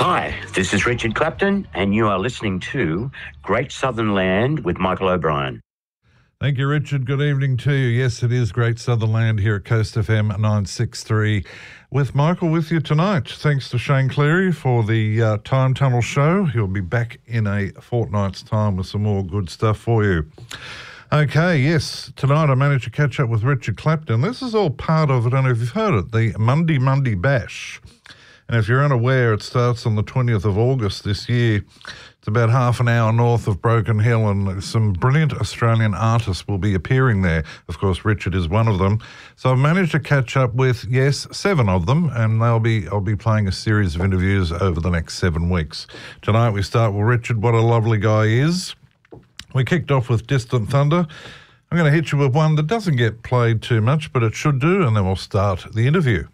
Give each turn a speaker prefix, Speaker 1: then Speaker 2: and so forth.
Speaker 1: Hi, this is Richard Clapton, and you are listening to Great Southern Land with Michael O'Brien.
Speaker 2: Thank you, Richard. Good evening to you. Yes, it is Great Southern Land here at Coast FM 963 with Michael with you tonight. Thanks to Shane Cleary for the Time Tunnel show. He'll be back in a fortnight's time with some more good stuff for you. Okay, yes, tonight I managed to catch up with Richard Clapton. This is all part of, I don't know if you've heard it, the Monday Bash. And if you're unaware, it starts on the 20th of August this year. It's about half an hour north of Broken Hill, and some brilliant Australian artists will be appearing there. Of course, Richard is one of them. So I've managed to catch up with, 7 of them, and I'll be playing a series of interviews over the next 7 weeks. Tonight we start with Richard, what a lovely guy he is. We kicked off with Distant Thunder. I'm going to hit you with one that doesn't get played too much, but it should do, and then we'll start the interview.